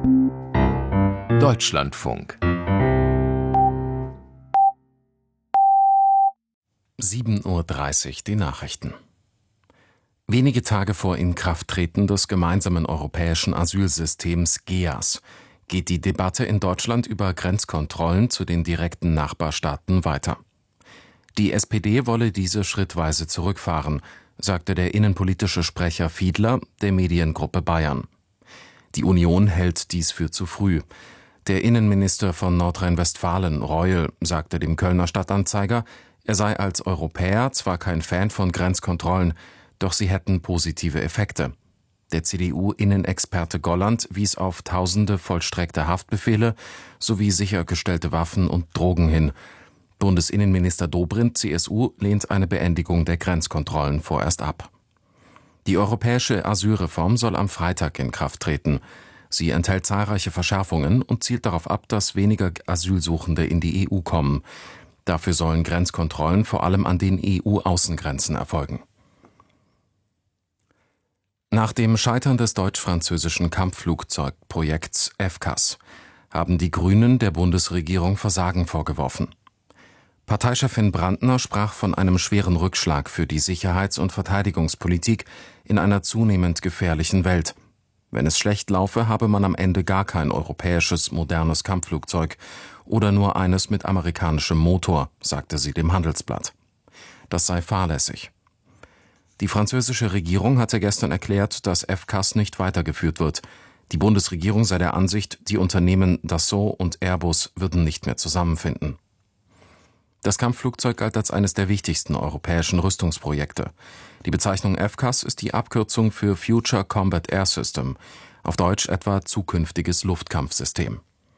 Deutschlandfunk 7:30 Uhr die Nachrichten. Wenige Tage vor Inkrafttreten des gemeinsamen europäischen Asylsystems GEAS geht die Debatte in Deutschland über Grenzkontrollen zu den direkten Nachbarstaaten weiter. Die SPD wolle diese schrittweise zurückfahren, sagte der innenpolitische Sprecher Fiedler der Mediengruppe Bayern. Die Union hält dies für zu früh. Der Innenminister von Nordrhein-Westfalen, Reul, sagte dem Kölner Stadtanzeiger, er sei als Europäer zwar kein Fan von Grenzkontrollen, doch sie hätten positive Effekte. Der CDU-Innenexperte Golland wies auf tausende vollstreckte Haftbefehle sowie sichergestellte Waffen und Drogen hin. Bundesinnenminister Dobrindt, CSU, lehnt eine Beendigung der Grenzkontrollen vorerst ab. Die europäische Asylreform soll am Freitag in Kraft treten. Sie enthält zahlreiche Verschärfungen und zielt darauf ab, dass weniger Asylsuchende in die EU kommen. Dafür sollen Grenzkontrollen vor allem an den EU-Außengrenzen erfolgen. Nach dem Scheitern des deutsch-französischen Kampfflugzeugprojekts FCAS haben die Grünen der Bundesregierung Versagen vorgeworfen. Parteichefin Brandner sprach von einem schweren Rückschlag für die Sicherheits- und Verteidigungspolitik in einer zunehmend gefährlichen Welt. Wenn es schlecht laufe, habe man am Ende gar kein europäisches modernes Kampfflugzeug oder nur eines mit amerikanischem Motor, sagte sie dem Handelsblatt. Das sei fahrlässig. Die französische Regierung hatte gestern erklärt, dass FCAS nicht weitergeführt wird. Die Bundesregierung sei der Ansicht, die Unternehmen Dassault und Airbus würden nicht mehr zusammenfinden. Das Kampfflugzeug galt als eines der wichtigsten europäischen Rüstungsprojekte. Die Bezeichnung FCAS ist die Abkürzung für Future Combat Air System, auf Deutsch etwa zukünftiges Luftkampfsystem.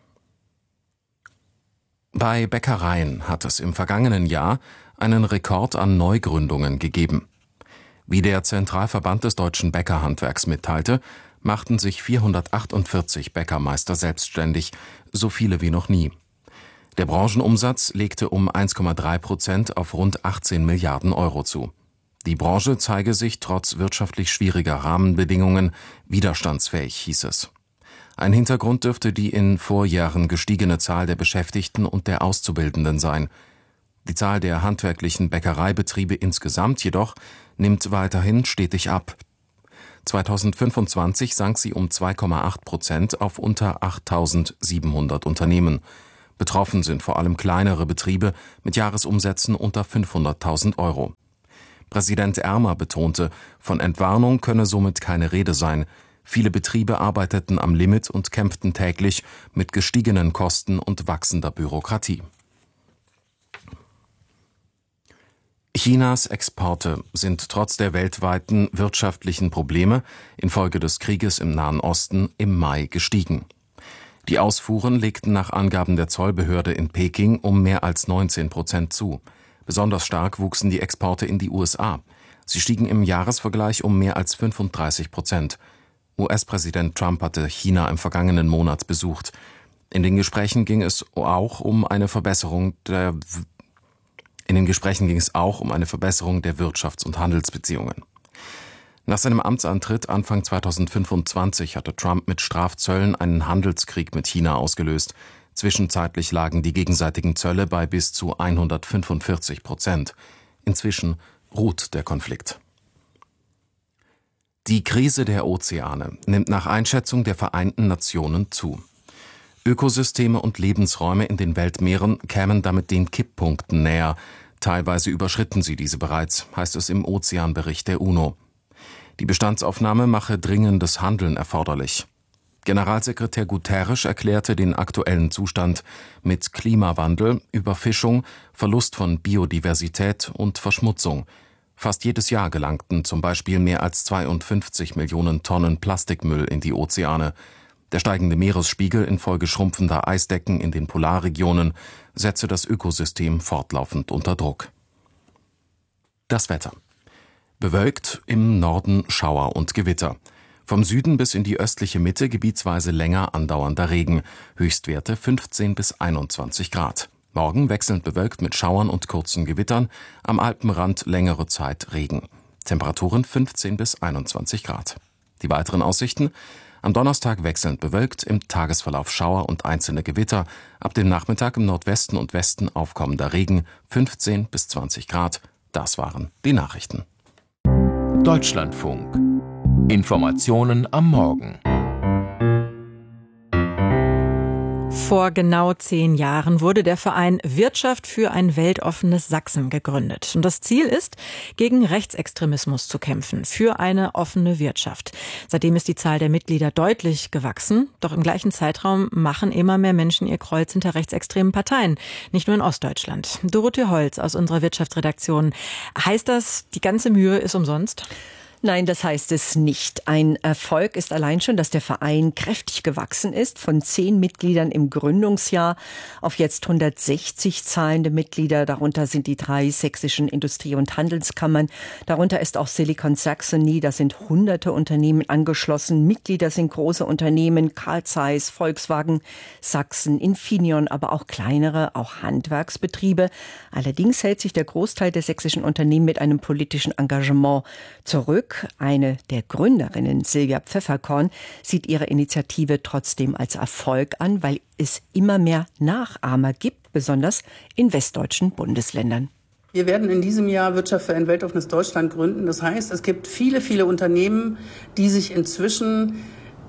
Bei Bäckereien hat es im vergangenen Jahr einen Rekord an Neugründungen gegeben. Wie der Zentralverband des deutschen Bäckerhandwerks mitteilte, machten sich 448 Bäckermeister selbstständig, so viele wie noch nie. Der Branchenumsatz legte um 1,3% auf rund 18 Milliarden Euro zu. Die Branche zeige sich trotz wirtschaftlich schwieriger Rahmenbedingungen widerstandsfähig, hieß es. Ein Hintergrund dürfte die in Vorjahren gestiegene Zahl der Beschäftigten und der Auszubildenden sein. Die Zahl der handwerklichen Bäckereibetriebe insgesamt jedoch nimmt weiterhin stetig ab. 2025 sank sie um 2,8% auf unter 8.700 Unternehmen. Betroffen sind vor allem kleinere Betriebe mit Jahresumsätzen unter 500.000 Euro. Präsident Ermer betonte, von Entwarnung könne somit keine Rede sein. Viele Betriebe arbeiteten am Limit und kämpften täglich mit gestiegenen Kosten und wachsender Bürokratie. Chinas Exporte sind trotz der weltweiten wirtschaftlichen Probleme infolge des Krieges im Nahen Osten im Mai gestiegen. Die Ausfuhren legten nach Angaben der Zollbehörde in Peking um mehr als 19% zu. Besonders stark wuchsen die Exporte in die USA. Sie stiegen im Jahresvergleich um mehr als 35%. US-Präsident Trump hatte China im vergangenen Monat besucht. In den Gesprächen ging es auch um eine Verbesserung der Wirtschafts- und Handelsbeziehungen. Nach seinem Amtsantritt Anfang 2025 hatte Trump mit Strafzöllen einen Handelskrieg mit China ausgelöst. Zwischenzeitlich lagen die gegenseitigen Zölle bei bis zu 145%. Inzwischen ruht der Konflikt. Die Krise der Ozeane nimmt nach Einschätzung der Vereinten Nationen zu. Ökosysteme und Lebensräume in den Weltmeeren kämen damit den Kipppunkten näher. Teilweise überschritten sie diese bereits, heißt es im Ozeanbericht der UNO. Die Bestandsaufnahme mache dringendes Handeln erforderlich. Generalsekretär Guterres erklärte den aktuellen Zustand mit Klimawandel, Überfischung, Verlust von Biodiversität und Verschmutzung. Fast jedes Jahr gelangten zum Beispiel mehr als 52 Millionen Tonnen Plastikmüll in die Ozeane. Der steigende Meeresspiegel infolge schrumpfender Eisdecken in den Polarregionen setze das Ökosystem fortlaufend unter Druck. Das Wetter. Bewölkt, im Norden Schauer und Gewitter. Vom Süden bis in die östliche Mitte gebietsweise länger andauernder Regen. Höchstwerte 15 bis 21 Grad. Morgen wechselnd bewölkt mit Schauern und kurzen Gewittern. Am Alpenrand längere Zeit Regen. Temperaturen 15 bis 21 Grad. Die weiteren Aussichten: Am Donnerstag wechselnd bewölkt, im Tagesverlauf Schauer und einzelne Gewitter. Ab dem Nachmittag im Nordwesten und Westen aufkommender Regen, 15 bis 20 Grad. Das waren die Nachrichten. Deutschlandfunk. Informationen am Morgen. Vor genau 10 Jahren wurde der Verein Wirtschaft für ein weltoffenes Sachsen gegründet. Und das Ziel ist, gegen Rechtsextremismus zu kämpfen, für eine offene Wirtschaft. Seitdem ist die Zahl der Mitglieder deutlich gewachsen. Doch im gleichen Zeitraum machen immer mehr Menschen ihr Kreuz hinter rechtsextremen Parteien. Nicht nur in Ostdeutschland. Dorothee Holz aus unserer Wirtschaftsredaktion. Heißt das, die ganze Mühe ist umsonst? Nein, das heißt es nicht. Ein Erfolg ist allein schon, dass der Verein kräftig gewachsen ist, von 10 Mitgliedern im Gründungsjahr auf jetzt 160 zahlende Mitglieder. Darunter sind die 3 sächsischen Industrie- und Handelskammern. Darunter ist auch Silicon Saxony. Da sind hunderte Unternehmen angeschlossen. Mitglieder sind große Unternehmen, Carl Zeiss, Volkswagen, Sachsen, Infineon, aber auch kleinere, auch Handwerksbetriebe. Allerdings hält sich der Großteil der sächsischen Unternehmen mit einem politischen Engagement zurück. Eine der Gründerinnen, Silvia Pfefferkorn, sieht ihre Initiative trotzdem als Erfolg an, weil es immer mehr Nachahmer gibt, besonders in westdeutschen Bundesländern. Wir werden in diesem Jahr Wirtschaft für ein weltoffenes Deutschland gründen. Das heißt, es gibt viele, viele Unternehmen, die sich inzwischen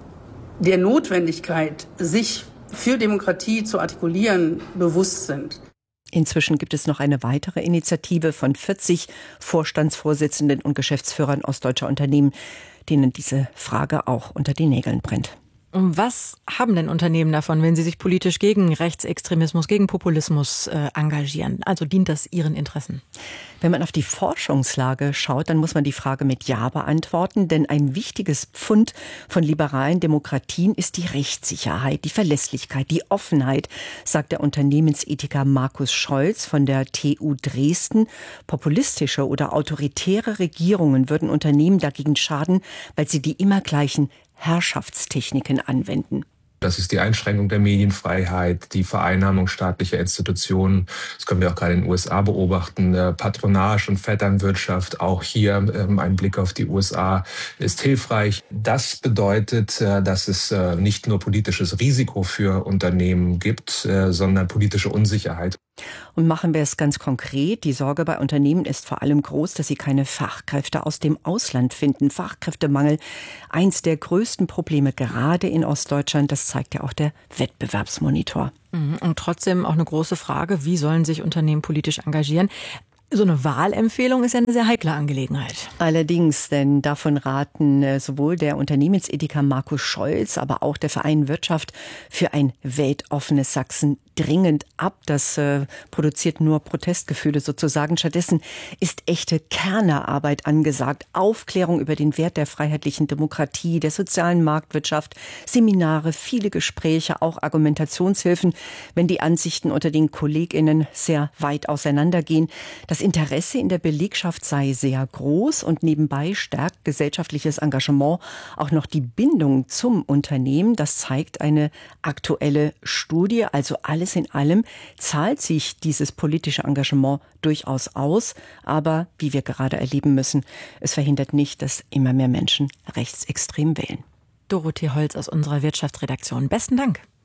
der Notwendigkeit, sich für Demokratie zu artikulieren, bewusst sind. Inzwischen gibt es noch eine weitere Initiative von 40 Vorstandsvorsitzenden und Geschäftsführern ostdeutscher Unternehmen, denen diese Frage auch unter die Nägeln brennt. Was haben denn Unternehmen davon, wenn sie sich politisch gegen Rechtsextremismus, gegen Populismus engagieren? Also dient das ihren Interessen? Wenn man auf die Forschungslage schaut, dann muss man die Frage mit Ja beantworten, denn ein wichtiges Pfund von liberalen Demokratien ist die Rechtssicherheit, die Verlässlichkeit, die Offenheit, sagt der Unternehmensethiker Markus Scholz von der TU Dresden. Populistische oder autoritäre Regierungen würden Unternehmen dagegen schaden, weil sie die immer gleichen Herrschaftstechniken anwenden. Das ist die Einschränkung der Medienfreiheit, die Vereinnahmung staatlicher Institutionen. Das können wir auch gerade in den USA beobachten. Patronage und Vetternwirtschaft, auch hier ein Blick auf die USA, ist hilfreich. Das bedeutet, dass es nicht nur politisches Risiko für Unternehmen gibt, sondern politische Unsicherheit. Und machen wir es ganz konkret. Die Sorge bei Unternehmen ist vor allem groß, dass sie keine Fachkräfte aus dem Ausland finden. Fachkräftemangel, eins der größten Probleme gerade in Ostdeutschland. Das zeigt ja auch der Wettbewerbsmonitor. Und trotzdem auch eine große Frage, wie sollen sich Unternehmen politisch engagieren? So eine Wahlempfehlung ist ja eine sehr heikle Angelegenheit. Allerdings, denn davon raten sowohl der Unternehmensethiker Markus Scholz, aber auch der Verein Wirtschaft für ein weltoffenes Sachsen dringend ab. Das produziert nur Protestgefühle sozusagen. Stattdessen ist echte Kernearbeit angesagt. Aufklärung über den Wert der freiheitlichen Demokratie, der sozialen Marktwirtschaft, Seminare, viele Gespräche, auch Argumentationshilfen, wenn die Ansichten unter den KollegInnen sehr weit auseinandergehen. Das Interesse in der Belegschaft sei sehr groß und nebenbei stärkt gesellschaftliches Engagement auch noch die Bindung zum Unternehmen. Das zeigt eine aktuelle Studie. Also alles in allem zahlt sich dieses politische Engagement durchaus aus. Aber wie wir gerade erleben müssen, es verhindert nicht, dass immer mehr Menschen rechtsextrem wählen. Dorothee Holz aus unserer Wirtschaftsredaktion. Besten Dank.